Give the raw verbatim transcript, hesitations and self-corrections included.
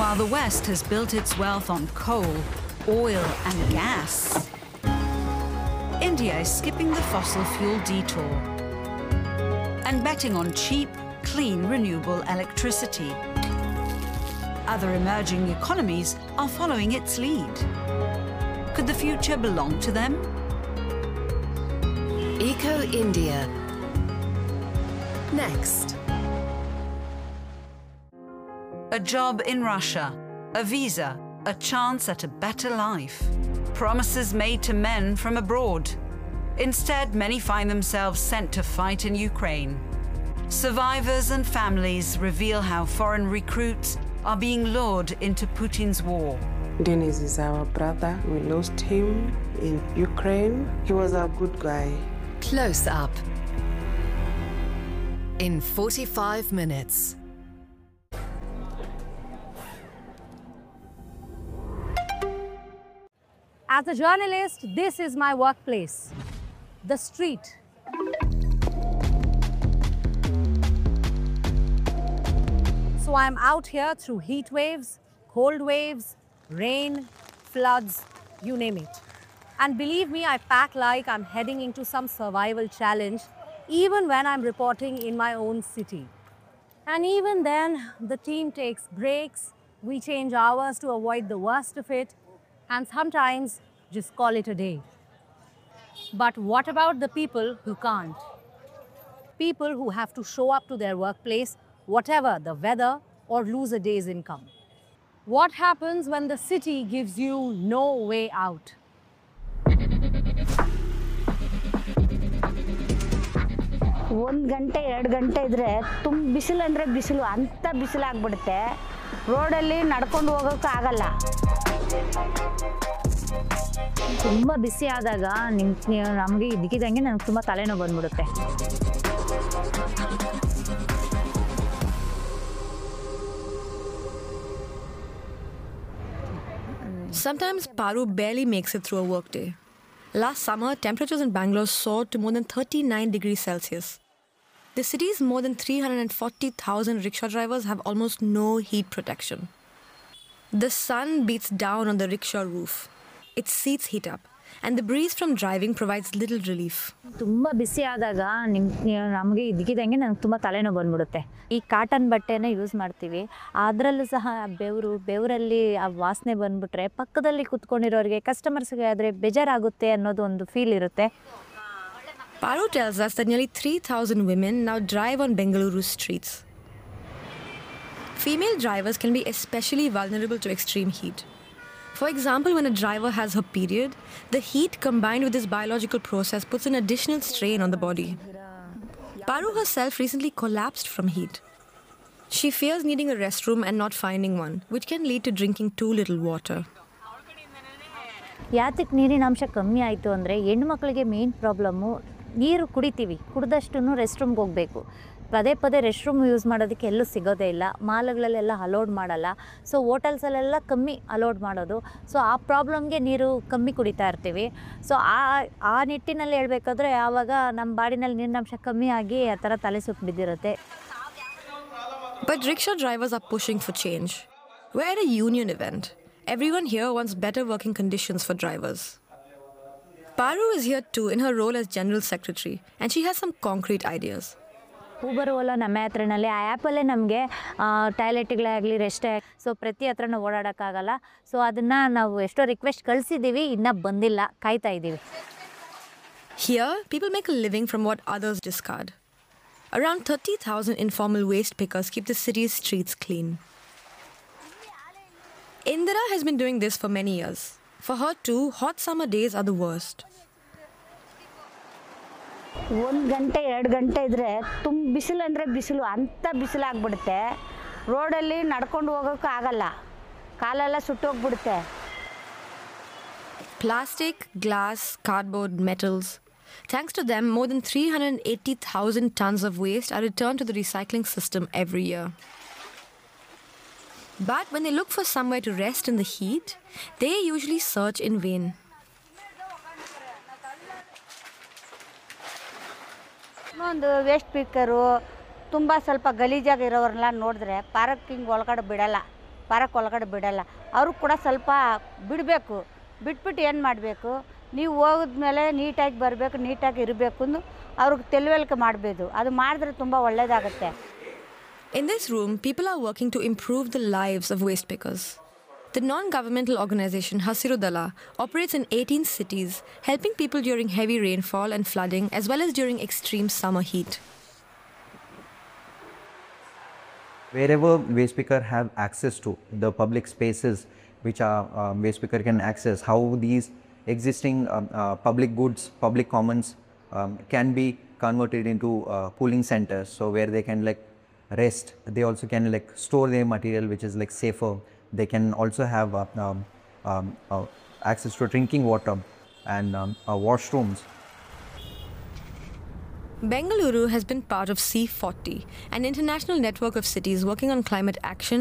While the West has built its wealth on coal, oil and gas, India is skipping the fossil fuel detour and betting on cheap, clean, renewable electricity. Other emerging economies are following its lead. Could the future belong to them? Eco India. Next. A job in Russia, a visa, a chance at a better life. Promises made to men from abroad. Instead, many find themselves sent to fight in Ukraine. Survivors and families reveal how foreign recruits are being lured into Putin's war. Denis is our brother. We lost him in Ukraine. He was a good guy. Close up. In forty-five minutes. As a journalist, this is my workplace, the street. So I'm out here through heat waves, cold waves, rain, floods, you name it. And believe me, I pack like I'm heading into some survival challenge, even when I'm reporting in my own city. And even then, the team takes breaks, we change hours to avoid the worst of it, and sometimes just call it a day. But what about the people who can't? People who have to show up to their workplace, whatever the weather, or lose a day's income. What happens when the city gives you no way out? ಒಂದು ಗಂಟೆ ಎರಡು ಗಂಟೆ ಇದ್ರೆ ತುಂಬ ಬಿಸಿಲು ಅಂದರೆ ಬಿಸಿಲು ಅಂತ ಬಿಸಿಲಾಗ್ಬಿಡುತ್ತೆ. ರೋಡಲ್ಲಿ ನಡ್ಕೊಂಡು ಹೋಗೋಕೆ ಆಗಲ್ಲ. ತುಂಬ ಬಿಸಿ ಆದಾಗ ನಿಮ್ಗೆ ನಮಗೆ ಇದ್ದಕ್ಕಿದ್ದಂಗೆ ನನಗೆ ತುಂಬ ತಲೆನೋವು ಬಂದ್ಬಿಡುತ್ತೆ. Sometimes Paru barely makes it through a workday. Last summer, temperatures in Bangalore soared to more than thirty-nine degrees Celsius. The city's more than three hundred forty thousand rickshaw drivers have almost no heat protection. The sun beats down on the rickshaw roof. Its seats heat up, and the breeze from driving provides little relief. ತುಂಬ ಬಿಸಿ ಆದಾಗ ನಿಮ್ಗೆ ನಮಗೆ ಇದ್ದಕ್ಕಿದ್ದಂಗೆ ನನಗೆ ತುಂಬ ತಲೆನೋವು ಬಂದ್ಬಿಡುತ್ತೆ. ಈ ಕಾಟನ್ ಬಟ್ಟೆನ ಯೂಸ್ ಮಾಡ್ತೀವಿ. ಅದರಲ್ಲೂ ಸಹ ಬೆವರು ಬೆವರಲ್ಲಿ ಆ ವಾಸನೆ ಬಂದ್ಬಿಟ್ರೆ ಪಕ್ಕದಲ್ಲಿ ಕೂತ್ಕೊಂಡಿರೋರಿಗೆ ಕಸ್ಟಮರ್ಸ್ಗೆ ಆದರೆ ಬೇಜಾರಾಗುತ್ತೆ ಅನ್ನೋದು ಒಂದು ಫೀಲ್ ಇರುತ್ತೆ. Paru tells us that nearly three thousand women now drive on Bengaluru's streets. Female drivers can be especially vulnerable to extreme heat. For example, when a driver has her period, the heat combined with this biological process puts an additional strain on the body. Paru herself recently collapsed from heat. She fears needing a restroom and not finding one, which can lead to drinking too little water. ಯಾತಕ್ಕೆ ನೀರಿನ ಅಂಶ ಕಮ್ಮಿ ಆಯಿತು ಅಂದರೆ ಹೆಣ್ಮಕ್ಳಿಗೆ main problem ನೀರು ಕುಡಿತೀವಿ, ಕುಡಿದಷ್ಟು rest ರೂಮ್ಗೆ ಹೋಗಬೇಕು. ಪದೇ ಪದೇ ರೆಸ್ಟ್ ರೂಮ್ ಯೂಸ್ ಮಾಡೋದಕ್ಕೆ ಎಲ್ಲೂ ಸಿಗೋದೇ ಇಲ್ಲ. ಮಾಲ್ಗಳಲ್ಲೆಲ್ಲ ಅಲೋಡ್ ಮಾಡಲ್ಲ. ಸೊ ಹೋಟೆಲ್ಸಲ್ಲೆಲ್ಲ ಕಮ್ಮಿ ಅಲೋಡ್ ಮಾಡೋದು. ಸೊ ಆ ಪ್ರಾಬ್ಲಮ್ಗೆ ನೀರು ಕಮ್ಮಿ ಕುಡಿತಾ ಇರ್ತೀವಿ. ಸೊ ಆ ಆ ನಿಟ್ಟಿನಲ್ಲಿ ಹೇಳ್ಬೇಕಾದ್ರೆ ಆವಾಗ ನಮ್ಮ ಬಾಡಿನಲ್ಲಿ ನೀರಿನಂಶ ಕಮ್ಮಿ ಆಗಿ ಆ ಥರ ತಲೆ ಸುತ್ತು ಬಿದ್ದಿರುತ್ತೆ. But rickshaw drivers are pushing for change. We're at a union event. Everyone here wants better working conditions for drivers. Paru is here too in her role as General Secretary, and she has some concrete ideas. Uber Ola ನಮ್ಮ ಹತ್ರನಲ್ಲಿ ಆ ಆ್ಯಪಲ್ಲೇ ನಮಗೆ ಟಾಯ್ಲೆಟ್ಗಳೇ ಆಗಲಿ ರೆಸ್ಟೇ so ಪ್ರತಿ ಹತ್ರನೂ ಓಡಾಡೋಕ್ಕಾಗಲ್ಲ. So ಅದನ್ನು ನಾವು ಎಷ್ಟೋ request ಕಳಿಸಿದ್ದೀವಿ, ಇನ್ನೂ ಬಂದಿಲ್ಲ, ಕಾಯ್ತಾ ಇದ್ದೀವಿ. Here, people make a living from what others discard. Around thirty thousand informal waste pickers keep the city's streets clean. Indira has been doing this for many years. For her too, hot summer days are the worst. ಒಂದು ಗಂಟೆ ಎರಡು ಗಂಟೆ ಇದ್ದರೆ ತುಂಬ ಬಿಸಿಲು ಅಂದರೆ ಬಿಸಿಲು ಅಂತ ಬಿಸಿಲಾಗ್ಬಿಡುತ್ತೆ. ರೋಡಲ್ಲಿ ನಡ್ಕೊಂಡು ಹೋಗೋಕೆ ಆಗಲ್ಲ, ಕಾಲೆಲ್ಲ ಸುಟ್ಟೋಗ್ಬಿಡುತ್ತೆ. Plastic, glass, cardboard, metals. Thanks to them, more than three hundred eighty thousand tons of waste are returned to the recycling system every year. But when they look for somewhere to rest in the heat, they usually search in vain. ಒಂದು waste ಪಿಕ್ಕರು ತುಂಬ ಸ್ವಲ್ಪ ಗಲೀಜಾಗಿ ಇರೋರನ್ನೆಲ್ಲ ನೋಡಿದ್ರೆ parking ಒಳಗಡೆ ಬಿಡಲ್ಲ. Park ಒಳಗಡೆ ಬಿಡಲ್ಲ. ಅವರು ಕೂಡ ಸ್ವಲ್ಪ ಬಿಡಬೇಕು. ಬಿಟ್ಬಿಟ್ಟು ಏನು ಮಾಡಬೇಕು, ನೀವು ಹೋಗಿದ್ಮೇಲೆ ನೀಟಾಗಿ ಬರಬೇಕು, ನೀಟಾಗಿ ಇರಬೇಕು ಅಂದು ಅವ್ರಿಗೆ ತಿಳುವಳಿಕೆ ಮಾಡಬೇಕು. ಅದು ಮಾಡಿದ್ರೆ ತುಂಬ ಒಳ್ಳೆಯದಾಗುತ್ತೆ. In this room, people are working to improve the lives of waste pickers. The non-governmental organization Hasiru Dala operates in eighteen cities, helping people during heavy rainfall and flooding, as well as during extreme summer heat. Wherever waste picker have access to the public spaces which are uh, waste picker can access, how these existing um, uh, public goods, public commons um, can be converted into uh, pooling centers, so where they can like rest. They also can like store their material, which is like safer. They can also have uh, um, um, uh, access to drinking water and um, uh, washrooms. Bengaluru has been part of C forty, an international network of cities working on climate action